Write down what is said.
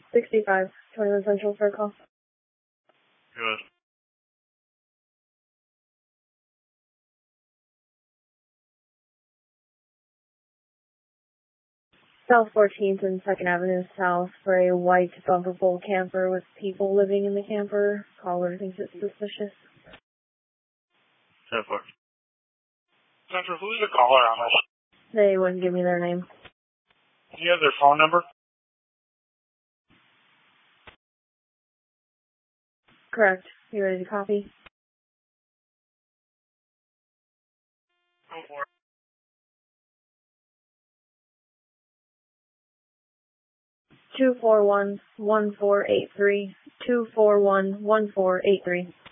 65, 21 Central for a call. Good. South 14th and 2nd Avenue South for a white bumper full camper with people living in the camper. Caller thinks it's suspicious. 10-4. Central, who's the caller on this? They wouldn't give me their name. Do you have their phone number? Correct. You ready to copy? Go for it. 241-1483. 241-1483.